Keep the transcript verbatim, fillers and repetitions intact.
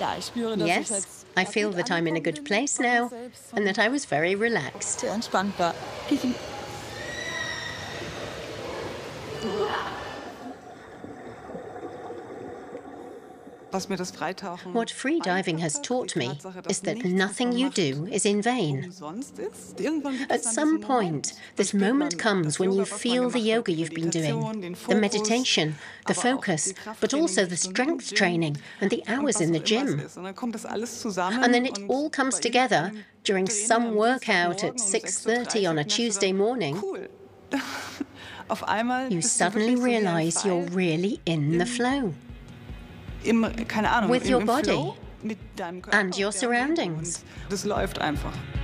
Yes, I feel that I'm in a good place now and that I was very relaxed. Sehr entspannt war. What free diving has taught me is that nothing you do is in vain. At some point, this moment comes when you feel the yoga you've been doing, the meditation, the focus, but also the strength training and the hours in the gym. And then it all comes together during some workout at six thirty on a Tuesday morning. You suddenly realize you're really in the flow. With your body and your surroundings. Das läuft einfach.